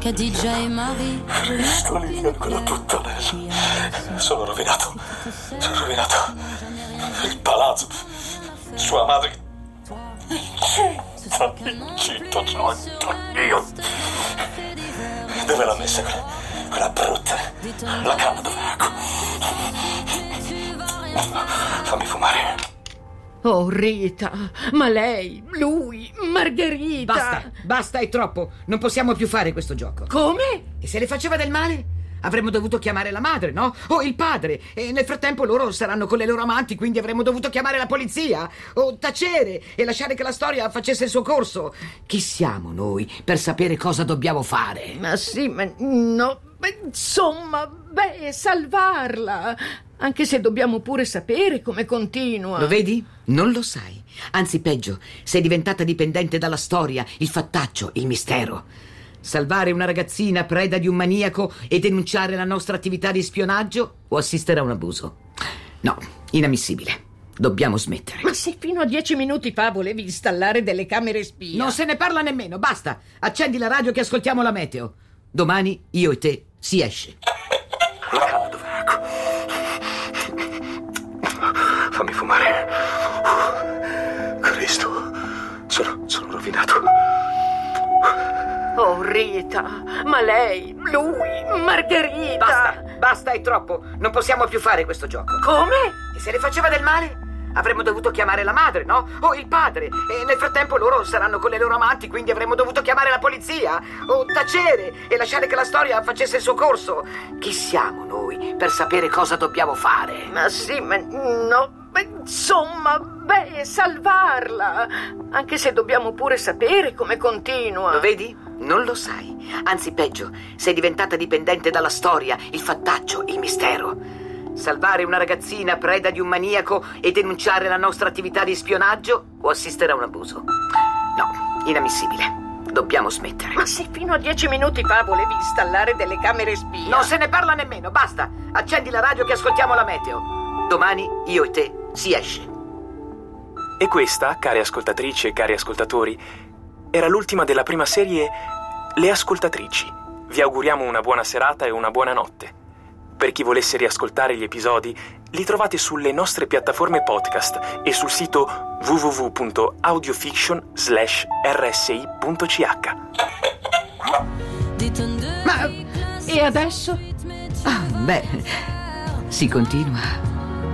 Khadija e Marie. Sto lì ancora puttanella. Sono rovinato. Il palazzo. Sua madre. Incinta, Dio. Dove l'ha messa quella brutta? La canna dove? Fammi fumare. Oh, Rita, ma lei, lui, Margherita... Basta, è troppo. Non possiamo più fare questo gioco. Come? E se le faceva del male? Avremmo dovuto chiamare la madre, no? O il padre. E nel frattempo loro saranno con le loro amanti, quindi avremmo dovuto chiamare la polizia. O tacere e lasciare che la storia facesse il suo corso. Chi siamo noi per sapere cosa dobbiamo fare? Ma sì, ma no... Insomma, salvarla. Anche se dobbiamo pure sapere come continua. Lo vedi? Non lo sai. Anzi, peggio, sei diventata dipendente dalla storia, il fattaccio, il mistero. Salvare una ragazzina preda di un maniaco e denunciare la nostra attività di spionaggio o assistere a un abuso? No, inammissibile. Dobbiamo smettere. Ma se fino a 10 minuti fa volevi installare delle camere spia... Non se ne parla nemmeno, basta. Accendi la radio che ascoltiamo la meteo. Domani io e te si esce. La canna dove? Fammi fumare. Cristo, sono rovinato. Oh, Rita, ma lei, lui, Margherita... Basta, è troppo. Non possiamo più fare questo gioco. Come? E se le faceva del male? Avremmo dovuto chiamare la madre, no? O il padre. E nel frattempo loro saranno con le loro amanti, quindi avremmo dovuto chiamare la polizia. O tacere e lasciare che la storia facesse il suo corso. Chi siamo noi per sapere cosa dobbiamo fare? Ma sì, ma no... Insomma, salvarla. Anche se dobbiamo pure sapere come continua. Lo vedi? Non lo sai. Anzi, peggio, sei diventata dipendente dalla storia, il fattaccio, il mistero. Salvare una ragazzina preda di un maniaco e denunciare la nostra attività di spionaggio o assistere a un abuso? No, inammissibile. Dobbiamo smettere. Ma se fino a 10 minuti fa volevi installare delle camere spia... Non se ne parla nemmeno, basta. Accendi la radio che ascoltiamo la meteo. Domani io e te si esce. E questa, care ascoltatrici e cari ascoltatori, era l'ultima della prima serie Le Ascoltatrici. Vi auguriamo una buona serata e una buona notte. Per chi volesse riascoltare gli episodi, li trovate sulle nostre piattaforme podcast e sul sito www.audiofiction/rsi.ch. Ma... e adesso? Si continua.